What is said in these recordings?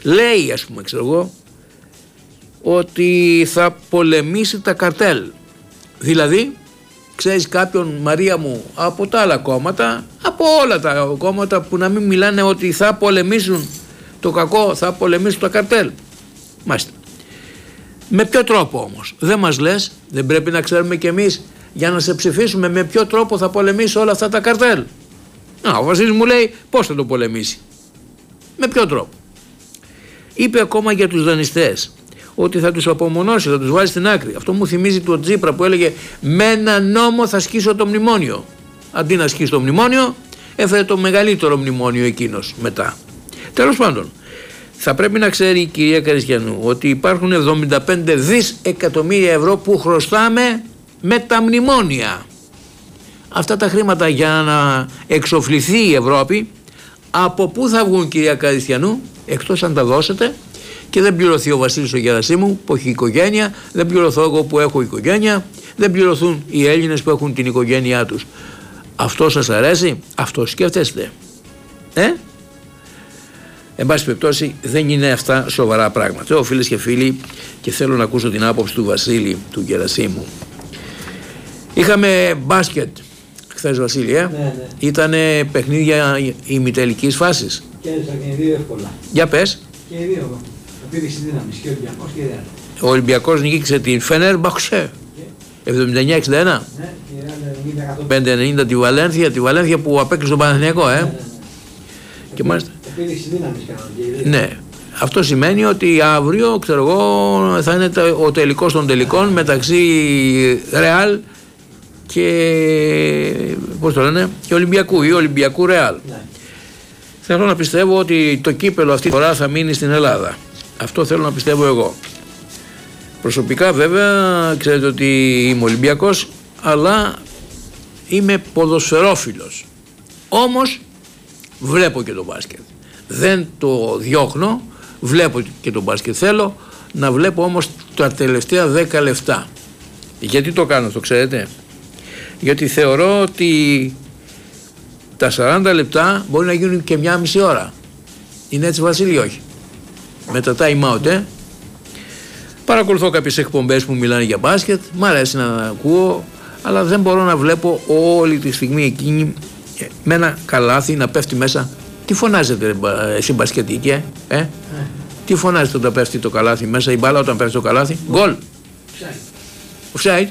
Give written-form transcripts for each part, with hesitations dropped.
λέει, ας πούμε, ξέρω εγώ, ότι θα πολεμήσει τα καρτέλ. Δηλαδή, ξέρεις κάποιον, Μαρία μου, από τα άλλα κόμματα, από όλα τα κόμματα που να μην μιλάνε ότι θα πολεμήσουν το κακό, θα πολεμήσουν τα καρτέλ? Μάλιστα. Με ποιο τρόπο όμως? Δεν μας λες, δεν πρέπει να ξέρουμε κι εμείς για να σε ψηφίσουμε με ποιο τρόπο θα πολεμήσει όλα αυτά τα καρτέλ? Ο Βασίλης μου λέει πώς θα το πολεμήσει, με ποιο τρόπο. Είπε ακόμα για τους δανειστές ότι θα τους απομονώσει, θα τους βάλει στην άκρη. Αυτό μου θυμίζει το Τσίπρα που έλεγε με ένα νόμο θα σκίσω το μνημόνιο. Αντί να σκίσει το μνημόνιο, έφερε το μεγαλύτερο μνημόνιο εκείνος μετά. Τέλος πάντων, θα πρέπει να ξέρει η κυρία Καριστιανού ότι υπάρχουν 75 δισεκατομμύρια ευρώ που χρωστάμε με τα μνημόνια. Αυτά τα χρήματα για να εξοφληθεί η Ευρώπη, από πού θα βγουν, κυρία Καριστιανού, εκτός αν τα δώσετε και δεν πληρωθεί ο Βασίλης ο Γερασίμου που έχει οικογένεια, δεν πληρωθώ εγώ που έχω οικογένεια, δεν πληρωθούν οι Έλληνες που έχουν την οικογένειά τους. Αυτό σας αρέσει? Αυτό σκέφτεστε? Εν πάση περιπτώσει, δεν είναι αυτά σοβαρά πράγματα. Φίλες και φίλοι, και θέλω να ακούσω την άποψη του Βασίλη του Γερασίμου. Είχαμε μπάσκετ χθες, Βασίλη, Ναι. Ήτανε παιχνίδια ημιτελικής φάσης. Κέρδισα και οι δύο εύκολα. Για πες. Και οι δύο. Επίδειξη δύναμης και ο Ολυμπιακός και η Ρεάλ. Ο Ολυμπιακός νίκησε την Φενέρμπαχτσε 79-61. Ναι, και η Ρεάλ 5-90 τη Βαλένθια που απέκλεισε τον Παναθηναϊκό, Ναι. Και μάλιστα. Επίδειξη δύναμης κάνανε και οι δύο. Ναι. Αυτό σημαίνει ότι αύριο, ξέρω εγώ, θα είναι ο τελικός των τελικών μεταξύ Ρεάλ και, πώς το λένε, και Ολυμπιακού ή Ολυμπιακού Ρεάλ. Ναι. Θέλω να πιστεύω ότι το κύπελο αυτή τη φορά θα μείνει στην Ελλάδα. Αυτό θέλω να πιστεύω εγώ. Προσωπικά βέβαια ξέρετε ότι είμαι Ολυμπιακός, αλλά είμαι ποδοσφαιρόφιλος. Όμως βλέπω και το μπάσκετ. Δεν το διώχνω, βλέπω και το μπάσκετ. Θέλω να βλέπω όμως τα τελευταία 10 λεπτά. Γιατί το κάνω, το ξέρετε? Γιατί θεωρώ ότι τα 40 λεπτά μπορεί να γίνουν και μια μισή ώρα. Είναι έτσι, Βασίλη? Όχι. Με τα time out, Παρακολουθώ κάποιες εκπομπές που μιλάνε για μπάσκετ, μ' αρέσει να ακούω, αλλά δεν μπορώ να βλέπω όλη τη στιγμή εκείνη με ένα καλάθι να πέφτει μέσα. Τι φωνάζετε εσύ μπασκετική, Τι φωνάζετε όταν πέφτει το καλάθι μέσα, η μπάλα όταν πέφτει το καλάθι? Γκολ. Offside.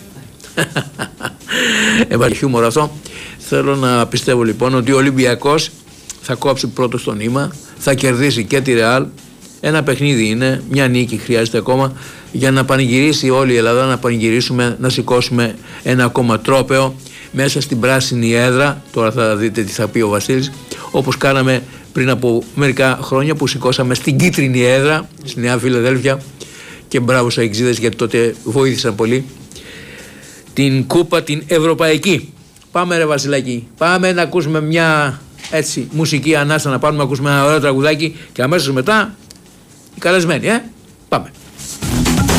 Υπάρχει χιούμορ αυτό. Θέλω να πιστεύω λοιπόν ότι ο Ολυμπιακός θα κόψει πρώτο στο νήμα, θα κερδίσει και τη Ρεάλ. Ένα παιχνίδι είναι, μια νίκη χρειάζεται ακόμα για να πανηγυρίσει όλη η Ελλάδα, να πανηγυρίσουμε, να σηκώσουμε ένα ακόμα τρόπαιο μέσα στην πράσινη έδρα. Τώρα θα δείτε τι θα πει ο Βασίλης, όπως κάναμε πριν από μερικά χρόνια που σηκώσαμε στην κίτρινη έδρα στη Νέα Φιλαδέλφια, και μπράβο στους αεξίδες γιατί τότε βοήθησαν πολύ, την κούπα την ευρωπαϊκή. Πάμε ρε Βασιλάκη, πάμε να ακούσουμε μια έτσι μουσική ανάσα, να πάρουμε να ακούσουμε ένα ωραίο τραγουδάκι και αμέσως μετά οι καλεσμένοι, Πάμε.